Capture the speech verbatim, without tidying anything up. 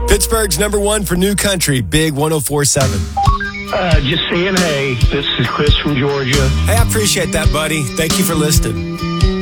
Pittsburgh's number one for new country, Big one oh four point seven. Uh, just saying hey. This is Chris from Georgia. Hey, I appreciate that, buddy. Thank you for listening.